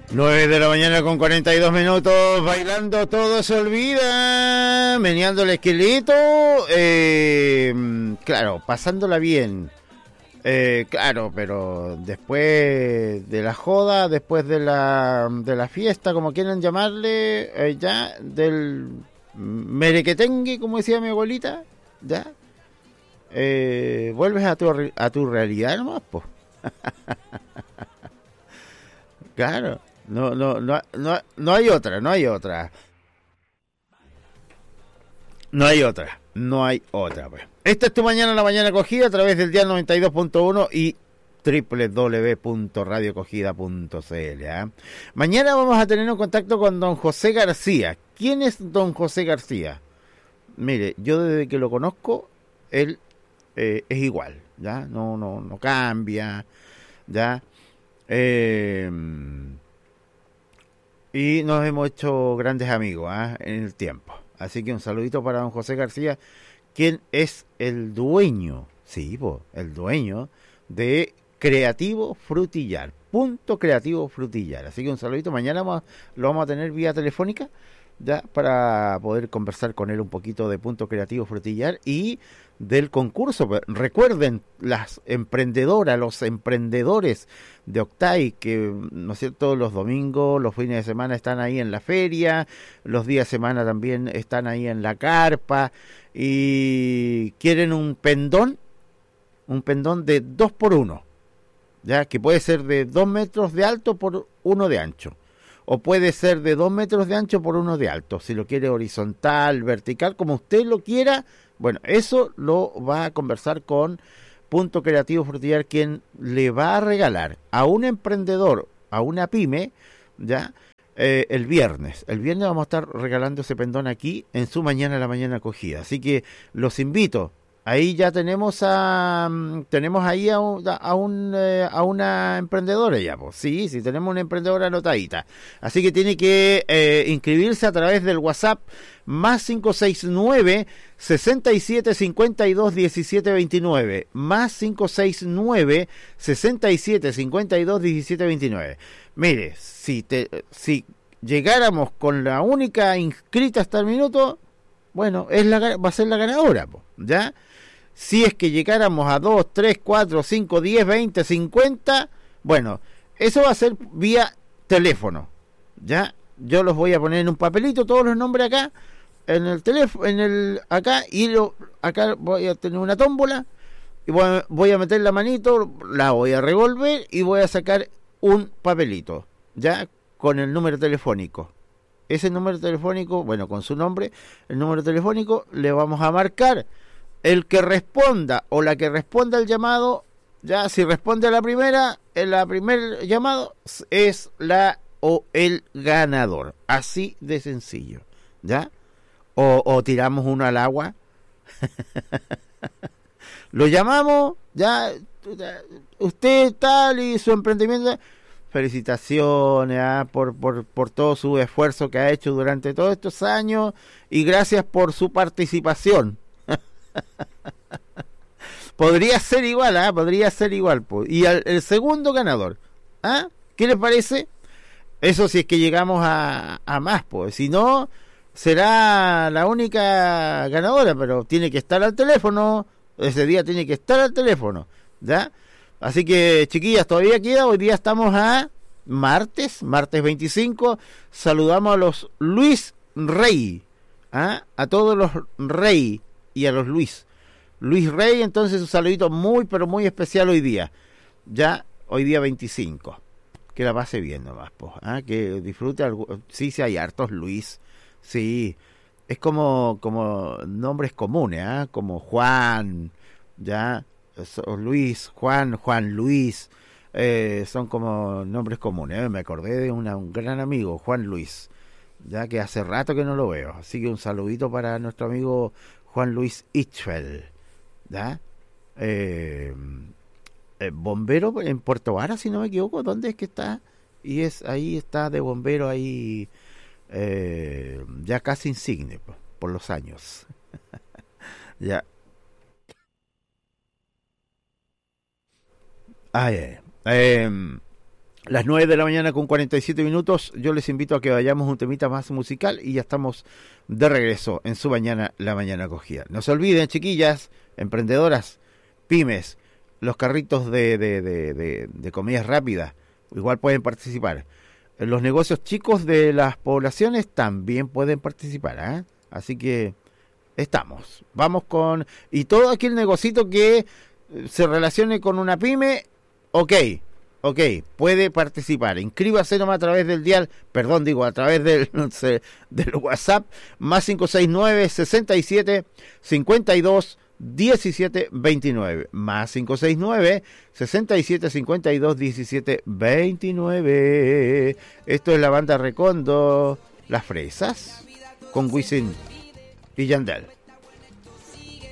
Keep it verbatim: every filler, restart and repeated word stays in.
nueve de la mañana con cuarenta y dos minutos, bailando todo se olvida, meneando el esqueleto, eh, claro, pasándola bien, eh, claro, pero después de la joda, después de la de la fiesta, como quieran llamarle, eh, ya, del merequetengue, como decía mi abuelita, ya, eh, vuelves a tu, a tu realidad nomás, pues. Claro. No, no, no, no, no hay otra, no hay otra. No hay otra, no hay otra, pues. Esta es tu mañana, la mañana cogida a través del dial noventa y dos punto uno y doble u doble u doble u punto radio cogida punto c l. ¿eh? Mañana vamos a tener un contacto con don José García. ¿Quién es don José García? Mire, yo desde que lo conozco, él eh, es igual, ¿ya? No, no, no cambia, ¿ya? Eh... Y nos hemos hecho grandes amigos ¿eh? en el tiempo. Así que un saludito para don José García, quien es el dueño, sí, po, el dueño de Creativo Frutillar, Punto Creativo Frutillar. Así que un saludito, mañana vamos, lo vamos a tener vía telefónica, ya para poder conversar con él un poquito de Punto Creativo Frutillar y del concurso. Recuerden, las emprendedoras, los emprendedores de Octay, que, ¿no es cierto?, los domingos, los fines de semana están ahí en la feria, los días de semana también están ahí en la carpa, y quieren un pendón, un pendón de dos por uno, ya, que puede ser de dos metros de alto por uno de ancho, o puede ser de dos metros de ancho por uno de alto, si lo quiere horizontal, vertical, como usted lo quiera. Bueno, eso lo va a conversar con Punto Creativo Frutillar, quien le va a regalar a un emprendedor, a una pyme, ya, eh, el viernes. El viernes vamos a estar regalando ese pendón aquí en su mañana, la mañana acogida. Así que los invito. Ahí ya tenemos a tenemos ahí a, un, a, un, eh, a una emprendedora ya, pues sí, sí, tenemos una emprendedora anotadita. Así que tiene que eh, inscribirse a través del WhatsApp más cinco seis nueve, sesenta y siete, cincuenta y dos, diecisiete veintinueve, más cinco seis nueve, sesenta y siete, cincuenta y dos, diecisiete veintinueve. Mire, si, te, si llegáramos con la única inscrita hasta el minuto, bueno, es la, va a ser la ganadora, pues, ¿ya? Si es que llegáramos a dos, tres, cuatro, cinco, diez, veinte, cincuenta, bueno, eso va a ser vía teléfono, ¿ya? Yo los voy a poner en un papelito, todos los nombres acá, en el teléfono, en el, acá, y lo, acá voy a tener una tómbola, y voy a, voy a meter la manito, la voy a revolver, y voy a sacar un papelito, ¿ya? Con el número telefónico. Ese número telefónico, bueno, con su nombre, el número telefónico, le vamos a marcar. El que responda o la que responda al llamado, ya, si responde a la primera, el la primer llamado es la o el ganador. Así de sencillo, ¿ya? O, o tiramos uno al agua. Lo llamamos, ya, usted tal y su emprendimiento. Felicitaciones ¿eh? por, por, por todo su esfuerzo que ha hecho durante todos estos años y gracias por su participación. Podría ser igual, ¿ah? ¿eh? Podría ser igual. Po. Y al, el segundo ganador, ¿ah? ¿eh? ¿Qué les parece? Eso si es que llegamos a, a más, pues. Si no, será la única ganadora, pero tiene que estar al teléfono. Ese día tiene que estar al teléfono, ¿ya? Así que, chiquillas, todavía queda. Hoy día estamos a martes, martes veinticinco. Saludamos a los Luis Rey, ¿ah? A todos los Rey y a los Luis. Luis Rey, entonces un saludito muy, pero muy especial hoy día. Ya, hoy día veinticinco. Que la pase bien nomás, pues. ¿Ah? Que disfrute. Algo. Sí, sí, hay hartos Luis. Sí. Es como, como nombres comunes, ¿ah? Como Juan, ya. Luis, Juan, Juan Luis. Eh, son como nombres comunes. ¿eh? Me acordé de una, un gran amigo, Juan Luis. Ya que hace rato que no lo veo. Así que un saludito para nuestro amigo Juan Luis Ichfeld, ¿ya? Eh, eh, bombero en Puerto Vara, si no me equivoco. ¿Dónde es que está? Y es ahí está de bombero ahí, eh, ya casi insigne por, por los años. Ya. Ay, eh, eh, Las nueve de la mañana con cuarenta y siete minutos, yo les invito a que vayamos un temita más musical y ya estamos de regreso en su mañana, la mañana acogida. No se olviden, chiquillas, emprendedoras, pymes, los carritos de, de, de, de, de comidas rápidas, igual pueden participar. Los negocios chicos de las poblaciones también pueden participar, ¿eh? Así que estamos. Vamos con... Y todo aquel negocito que se relacione con una pyme, ok. Ok, puede participar. Inscríbase nomás a través del dial, perdón, digo, a través del, no sé, del WhatsApp, más cinco seis nueve, sesenta y siete, cincuenta y dos, diecisiete, veintinueve. Más cinco seis nueve, sesenta y siete, cincuenta y dos, diecisiete, veintinueve. Esto es la banda Recondo, Las Fresas, con Wisin y Yandel.